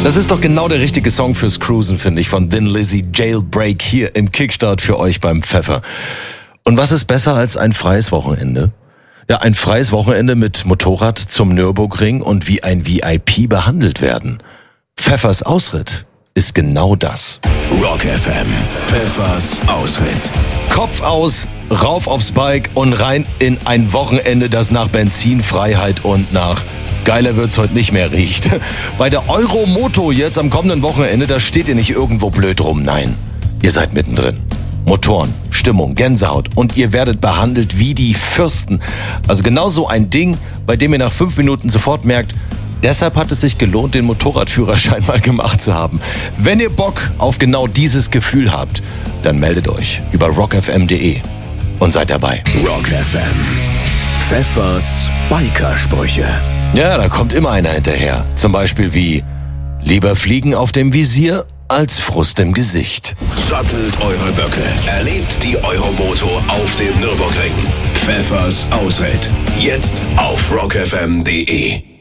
Das ist doch genau der richtige Song fürs Cruisen, finde ich, von Thin Lizzy, Jailbreak, hier im Kickstart für euch beim Pfeffer. Und was ist besser als ein freies Wochenende? Ja, ein freies Wochenende mit Motorrad zum Nürburgring und wie ein VIP behandelt werden. Pfeffers Ausritt ist genau das. Rock FM, Pfeffers Ausritt. Kopf aus, rauf aufs Bike und rein in ein Wochenende, das nach Benzinfreiheit und nach geiler wird's heute nicht mehr riecht. Bei der Euromoto jetzt am kommenden Wochenende, da steht ihr nicht irgendwo blöd rum, nein. Ihr seid mittendrin. Motoren, Stimmung, Gänsehaut und ihr werdet behandelt wie die Fürsten. Also genau so ein Ding, bei dem ihr nach 5 Minuten sofort merkt, deshalb hat es sich gelohnt, den Motorradführerschein mal gemacht zu haben. Wenn ihr Bock auf genau dieses Gefühl habt, dann meldet euch über rockfm.de und seid dabei. Rock FM, Pfeffers Bikersprüche. Ja, da kommt immer einer hinterher. Zum Beispiel wie, lieber Fliegen auf dem Visier als Frust im Gesicht. Sattelt eure Böcke. Erlebt die Euromoto auf dem Nürburgring. Pfeffers Ausritt. Jetzt auf rockfm.de.